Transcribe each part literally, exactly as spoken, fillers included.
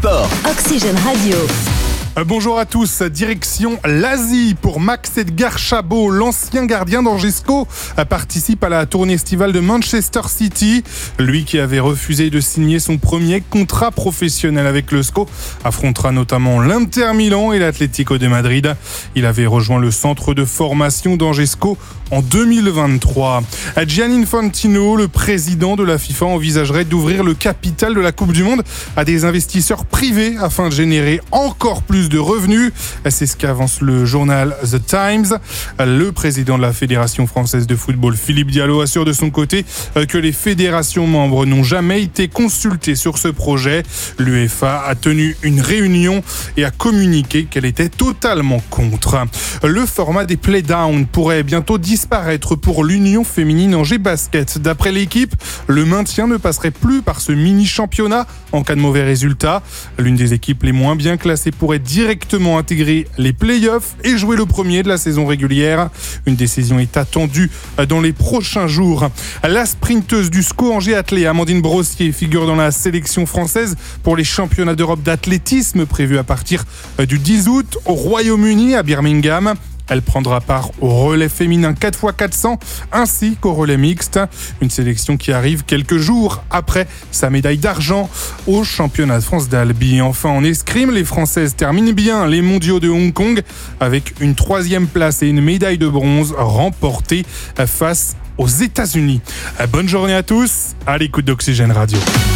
Sport. Oxygène Radio. Bonjour à tous, direction l'Asie pour Max Edgar Chabot, l'ancien gardien d'Angesco, participe à la tournée estivale de Manchester City. Lui qui avait refusé de signer son premier contrat professionnel avec le S C O affrontera notamment l'Inter Milan et l'Atlético de Madrid. Il avait rejoint le centre de formation d'Angesco en deux mille vingt-trois. Gianni Infantino, le président de la FIFA, envisagerait d'ouvrir le capital de la Coupe du Monde à des investisseurs privés afin de générer encore plus de revenus. C'est ce qu'avance le journal The Times. Le président de la Fédération française de football, Philippe Diallo, assure de son côté que les fédérations membres n'ont jamais été consultées sur ce projet. L'UEFA a tenu une réunion et a communiqué qu'elle était totalement contre. Le format des playdowns pourrait bientôt disparaître pour l'Union féminine Angers Basket. D'après l'équipe, le maintien ne passerait plus par ce mini-championnat en cas de mauvais résultats. L'une des équipes les moins bien classées pourrait directement intégrer les playoffs et jouer le premier de la saison régulière. Une décision est attendue dans les prochains jours. La sprinteuse du S C O Angers Athlé, Amandine Brossier, figure dans la sélection française pour les championnats d'Europe d'athlétisme prévus à partir du dix août au Royaume-Uni à Birmingham. Elle prendra part au relais féminin quatre fois quatre cents ainsi qu'au relais mixte. Une sélection qui arrive quelques jours après sa médaille d'argent au championnat de France d'Albi. Enfin, en escrime, les Françaises terminent bien les mondiaux de Hong Kong avec une troisième place et une médaille de bronze remportée face aux États-Unis. Bonne journée à tous, à l'écoute d'Oxygène Radio.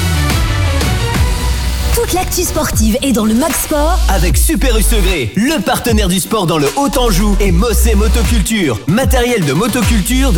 Toute l'actu sportive est dans le Mag Sport Avec Super U Segré, le partenaire du sport dans le Haut-Anjou, et Mossé Motoculture, matériel de motoculture